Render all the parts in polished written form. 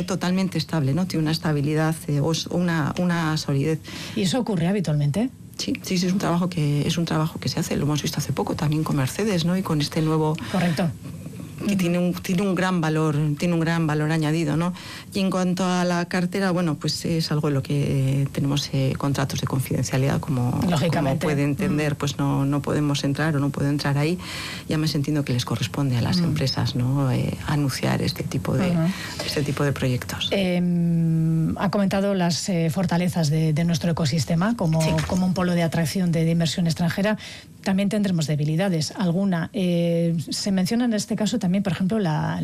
proyecto totalmente estable, ¿no? Tiene una estabilidad o una solidez. ¿Y eso ocurre habitualmente? Sí, es un trabajo que se hace, lo hemos visto hace poco también con Mercedes, ¿no? Y con este nuevo... Correcto. Que tiene un gran valor añadido, ¿no? Y en cuanto a la cartera, bueno, pues es algo en lo que tenemos contratos de confidencialidad, como puede entender, pues no podemos entrar o no puedo entrar ahí. Ya me entiendo que les corresponde a las empresas, ¿no? Anunciar este tipo de proyectos. Ha comentado las fortalezas de nuestro ecosistema como un polo de atracción de inversión extranjera. También tendremos debilidades, alguna. Se menciona en este caso también, por ejemplo,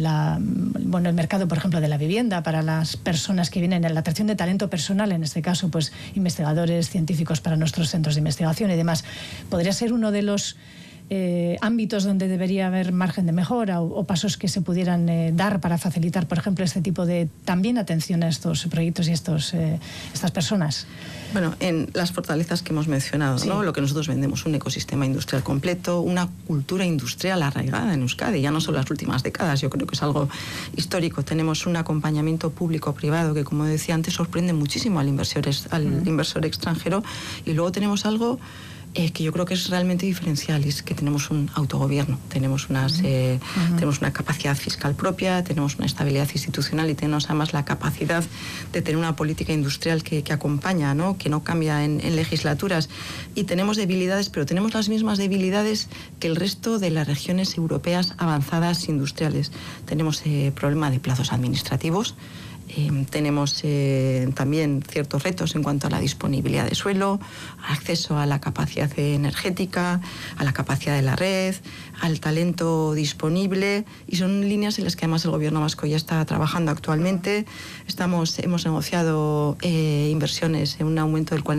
el mercado, por ejemplo, de la vivienda para las personas que vienen, en la atracción de talento personal, en este caso, pues investigadores, científicos para nuestros centros de investigación y demás. ¿Podría ser uno de los ámbitos donde debería haber margen de mejora o pasos que se pudieran dar para facilitar, por ejemplo, este tipo de también atención a estos proyectos y estas personas? Bueno, en las fortalezas que hemos mencionado, ¿no? Lo que nosotros vendemos, un ecosistema industrial completo, una cultura industrial arraigada en Euskadi, ya no son las últimas décadas, yo creo que es algo histórico. Tenemos un acompañamiento público-privado que, como decía antes, sorprende muchísimo al inversor extranjero, y luego tenemos algo que yo creo que es realmente diferencial, y es que tenemos un autogobierno, tenemos una capacidad fiscal propia, tenemos una estabilidad institucional y tenemos además la capacidad de tener una política industrial que acompaña, ¿no? Que no cambia en legislaturas, y tenemos debilidades, pero tenemos las mismas debilidades que el resto de las regiones europeas avanzadas industriales. Tenemos problema de plazos administrativos. Tenemos también ciertos retos en cuanto a la disponibilidad de suelo, acceso a la capacidad energética, a la capacidad de la red, al talento disponible, y son líneas en las que además el gobierno vasco ya está trabajando actualmente. Hemos negociado inversiones en un aumento del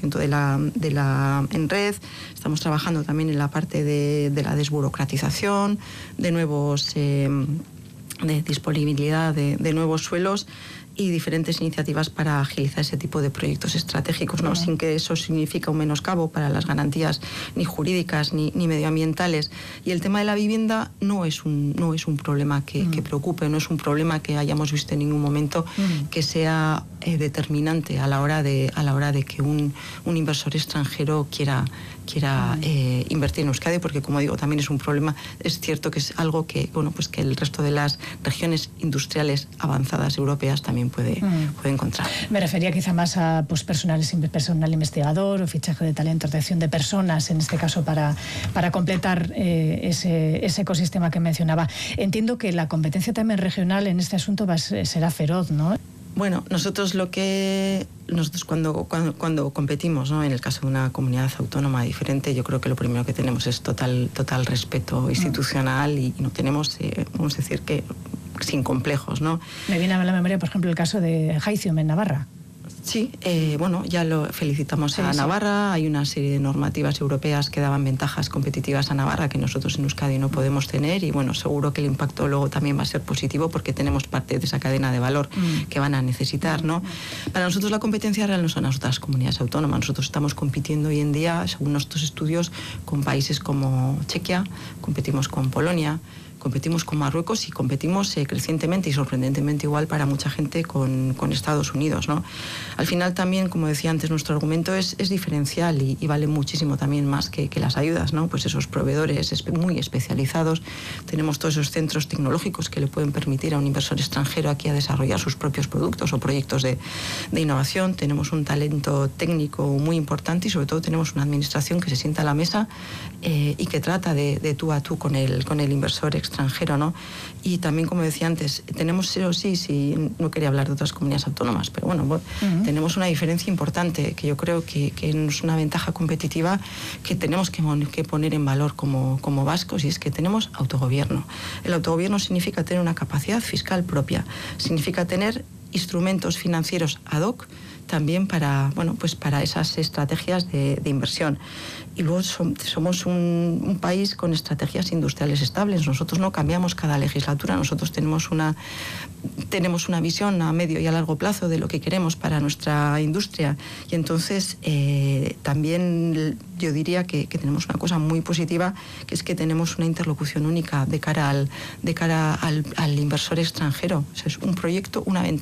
40% en red. Estamos trabajando también en la parte de la desburocratización, de nuevos... de disponibilidad de nuevos suelos y diferentes iniciativas para agilizar ese tipo de proyectos estratégicos, ¿no? Sin que eso signifique un menoscabo para las garantías ni jurídicas ni medioambientales. Y el tema de la vivienda no es un problema que preocupe, no es un problema que hayamos visto en ningún momento que sea determinante a la hora de que un inversor extranjero quiera invertir en Euskadi, porque, como digo, también es un problema. Es cierto que es algo que que el resto de las regiones industriales avanzadas europeas también puede encontrar. Me refería quizá más a personal investigador o fichaje de talento, atracción de personas, en este caso para completar ese ecosistema que mencionaba. Entiendo que la competencia también regional en este asunto será feroz, ¿no? Bueno, nosotros cuando competimos, ¿no? En el caso de una comunidad autónoma diferente, yo creo que lo primero que tenemos es total respeto institucional y no tenemos, vamos a decir que sin complejos, ¿no? Me viene a la memoria, por ejemplo, el caso de Jaicium en Navarra. Sí, ya lo felicitamos a Navarra. Hay una serie de normativas europeas que daban ventajas competitivas a Navarra que nosotros en Euskadi no podemos tener, y seguro que el impacto luego también va a ser positivo porque tenemos parte de esa cadena de valor que van a necesitar, ¿no? Para nosotros la competencia real no son las otras comunidades autónomas. Nosotros estamos compitiendo hoy en día, según nuestros estudios, con países como Chequia, competimos con Polonia, competimos con Marruecos y competimos crecientemente y sorprendentemente igual para mucha gente con Estados Unidos, ¿no? Al final también, como decía antes, nuestro argumento es diferencial y vale muchísimo también más que las ayudas, ¿no? Pues esos proveedores muy especializados. Tenemos todos esos centros tecnológicos que le pueden permitir a un inversor extranjero aquí a desarrollar sus propios productos o proyectos de innovación. Tenemos un talento técnico muy importante y sobre todo tenemos una administración que se sienta a la mesa y que trata de tú a tú con el inversor extranjero, ¿no? Y también, como decía antes, tenemos no quería hablar de otras comunidades autónomas, pero tenemos una diferencia importante que yo creo que es una ventaja competitiva que tenemos que poner en valor como vascos, y es que tenemos autogobierno. El autogobierno significa tener una capacidad fiscal propia, significa tener instrumentos financieros ad hoc también para esas estrategias de inversión. Y luego somos un país con estrategias industriales estables. Nosotros no cambiamos cada legislatura, nosotros tenemos una visión a medio y a largo plazo de lo que queremos para nuestra industria. Y entonces también yo diría que tenemos una cosa muy positiva, que es que tenemos una interlocución única de cara al inversor extranjero. O sea, es un proyecto, una ventaja.